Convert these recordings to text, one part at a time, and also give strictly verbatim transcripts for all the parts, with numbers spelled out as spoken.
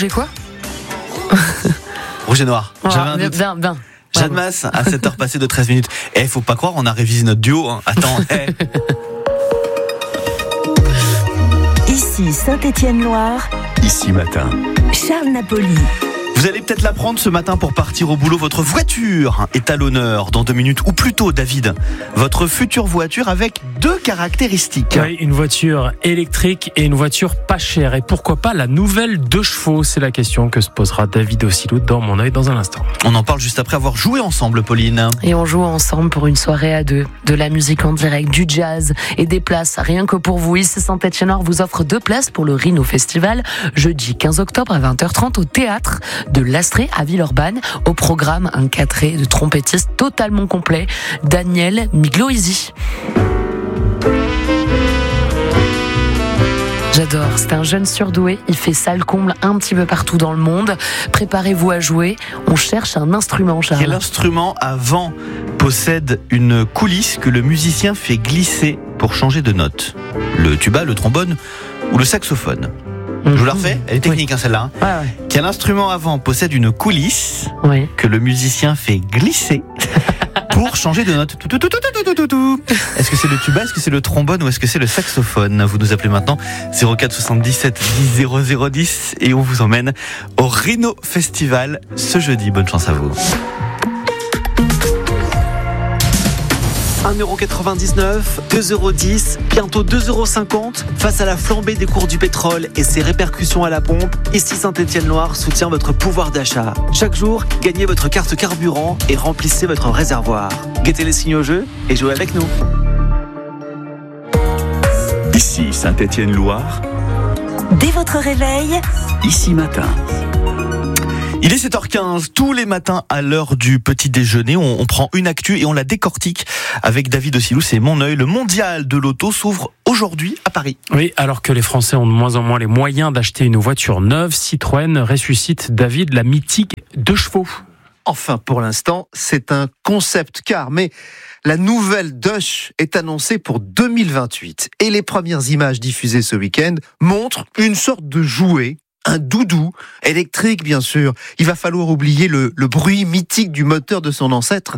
rouge et quoi? Rouge et noir. Oh, J'avais un bien, doute. bien, bien. Jeanne Masse, à sept heures passées de treize minutes. Eh, faut pas croire, on a révisé notre duo. Hein. Attends, eh. Ici Saint-Étienne-Loire, Ici matin. Charles Napoli. Vous allez peut-être la prendre ce matin pour partir au boulot. Votre voiture est à l'honneur dans deux minutes. Ou plutôt, David, votre future voiture avec deux caractéristiques. Oui, une voiture électrique et une voiture pas chère. Et pourquoi pas la nouvelle deux chevaux? C'est la question que se posera David Ossilou dans Mon œil dans un instant. On en parle juste après avoir joué ensemble, Pauline. Et on joue ensemble pour une soirée à deux. De la musique en direct, du jazz et des places. Rien que pour vous, ici Saint-Étienne-Loire vous offre deux places pour le Rhino Festival. Jeudi quinze octobre à vingt heures trente au théâtre de l'Astrée à Villeurbanne. Au programme, un quatré de trompettistes totalement complet, Daniel Migloisi. J'adore, c'est un jeune surdoué, il fait salle comble un petit peu partout dans le monde. Préparez-vous à jouer, on cherche un instrument, Charles. Quel instrument à vent possède une coulisse que le musicien fait glisser pour changer de note? Le tuba, le trombone ou le saxophone? Je vous la refais? Elle est technique, oui. hein, celle-là. Hein. Ouais, ouais. Quel instrument à vent possède une coulisse Oui. que le musicien fait glisser pour changer de note? Tout, tout, tout, tout, tout, tout, tout, tout. Est-ce que c'est le tuba, est-ce que c'est le trombone ou est-ce que c'est le saxophone? Vous nous appelez maintenant zéro quatre soixante-dix-sept dix zéro zéro dix et on vous emmène au Rhino Festival ce jeudi. Bonne chance à vous. un euro quatre-vingt-dix-neuf, deux euros dix, bientôt deux euros cinquante. Face à la flambée des cours du pétrole et ses répercussions à la pompe, ici Saint-Étienne-Loire soutient votre pouvoir d'achat. Chaque jour, gagnez votre carte carburant et remplissez votre réservoir. Guettez les signes au jeu et jouez avec nous. Ici Saint-Étienne-Loire, Dès votre réveil, Ici matin. Il est sept heures quinze, tous les matins à l'heure du petit déjeuner, on, on prend une actu et on la décortique avec David Ossilou. C'est Mon œil. Le mondial de l'auto s'ouvre aujourd'hui à Paris. Oui, alors que les Français ont de moins en moins les moyens d'acheter une voiture neuve, Citroën ressuscite, David, la mythique deux chevaux. Enfin, pour l'instant, c'est un concept car, mais la nouvelle Dush est annoncée pour deux mille vingt-huit. Et les premières images diffusées ce week-end montrent une sorte de jouet, un doudou, électrique bien sûr. Il va falloir oublier le, le bruit mythique du moteur de son ancêtre.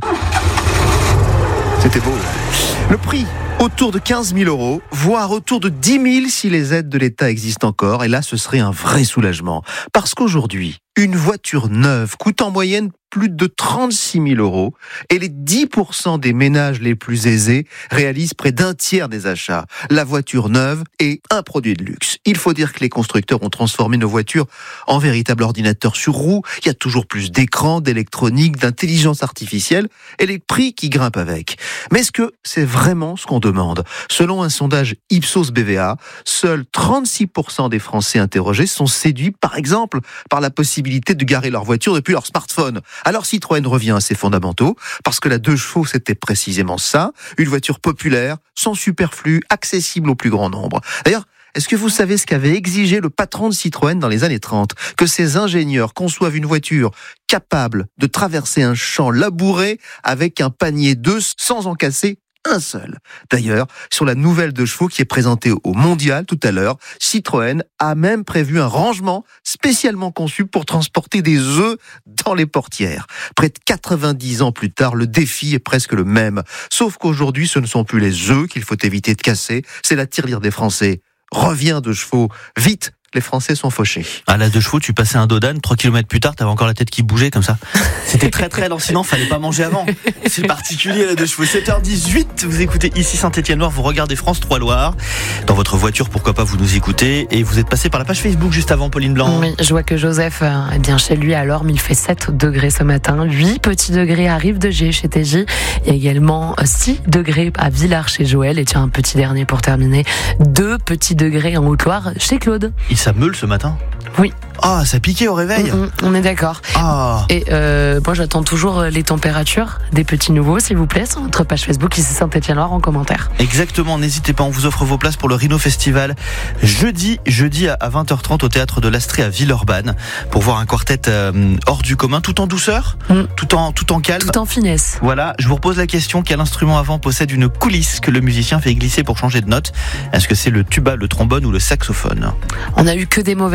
C'était beau. Le prix, autour de quinze mille euros, voire autour de dix mille si les aides de l'État existent encore. Et là, ce serait un vrai soulagement. Parce qu'aujourd'hui, une voiture neuve coûte en moyenne plus de trente-six mille euros et les dix pour cent des ménages les plus aisés réalisent près d'un tiers des achats. La voiture neuve est un produit de luxe. Il faut dire que les constructeurs ont transformé nos voitures en véritables ordinateurs sur roues. Il y a toujours plus d'écrans, d'électronique, d'intelligence artificielle et les prix qui grimpent avec. Mais est-ce que c'est vraiment ce qu'on demande? Selon un sondage Ipsos B V A, seuls trente-six pour cent des Français interrogés sont séduits, par exemple, par la possibilité de garer leur voiture depuis leur smartphone. Alors Citroën revient à ses fondamentaux, parce que la deux chevaux, c'était précisément ça, une voiture populaire, sans superflu, accessible au plus grand nombre. D'ailleurs, est-ce que vous savez ce qu'avait exigé le patron de Citroën dans les années trente? Que ses ingénieurs conçoivent une voiture capable de traverser un champ labouré avec un panier d'œufs sans en casser un seul. D'ailleurs, sur la nouvelle deux chevaux qui est présentée au Mondial tout à l'heure, Citroën a même prévu un rangement spécialement conçu pour transporter des œufs dans les portières. Près de quatre-vingt-dix ans plus tard, le défi est presque le même. Sauf qu'aujourd'hui, ce ne sont plus les œufs qu'il faut éviter de casser, c'est la tirelire des Français. Reviens deux chevaux, vite! Les Français sont fauchés. À la deux chevaux, tu passais un dodane, trois kilomètres plus tard, t'avais encore la tête qui bougeait comme ça. C'était très très lancinant, fallait pas manger avant. C'est particulier la deux chevaux. sept heures dix-huit, vous écoutez ici Saint-Étienne-Loire, vous regardez France trois Loire. Dans votre voiture, pourquoi pas vous nous écoutez. Et vous êtes passé par la page Facebook juste avant, Pauline Blanc. Oui, je vois que Joseph, euh, eh bien chez lui à Lorme, il fait sept degrés ce matin. huit petits degrés à Rive-de-Gier chez T J. Il y a également six degrés à Villars chez Joël. Et tiens, un petit dernier pour terminer. deux petits degrés en Haute-Loire chez Claude. Il s'ameule ce matin? Oui. Ah, ça piquait au réveil. Mmh, on est d'accord. Ah. Et euh, moi, j'attends toujours les températures des petits nouveaux, s'il vous plaît, sur notre page Facebook, ici Saint-Étienne-Loire, en commentaire. Exactement, n'hésitez pas, on vous offre vos places pour le Rhino Festival jeudi, jeudi à vingt heures trente au théâtre de l'Astrée à Villeurbanne pour voir un quartet euh, hors du commun, tout en douceur, mmh. tout en tout en calme, tout en finesse. Voilà, je vous repose la question, quel instrument à vent possède une coulisse que le musicien fait glisser pour changer de note? Est-ce que c'est le tuba, le trombone ou le saxophone? On a eu que des mauvaises réponses.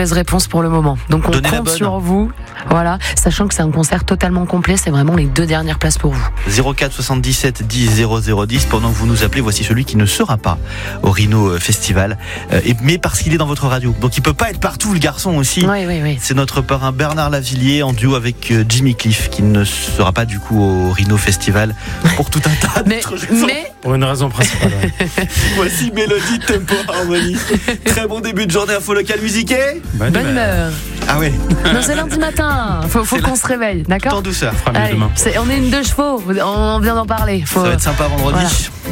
pour le moment. Donc on Donnez la compte bonne. sur vous. Voilà, sachant que c'est un concert totalement complet, c'est vraiment les deux dernières places pour vous. zéro quatre soixante-dix-sept dix zéro zéro dix. Pendant que vous nous appelez, voici celui qui ne sera pas au Rhino Festival, euh, et, mais parce qu'il est dans votre radio. Donc il peut pas être partout, le garçon aussi. Oui, oui, oui. C'est notre parrain Bernard Lavillier en duo avec euh, Jimmy Cliff, qui ne sera pas du coup au Rhino Festival pour tout un tas Mais, d'autres raisons. mais Pour une raison principale. ouais. Voici Mélodie Tempo Harmonie. Très bon début de journée, info locale musiquée. Bonne bonne humeur. Ah ouais, Non, c'est lundi matin. Faut, faut C'est qu'on la- se réveille, tant d'accord? douceur. Fera mieux Allez, demain. c'est- on est une deux chevaux. On vient d'en parler. Faut... Ça va être sympa vendredi. Voilà.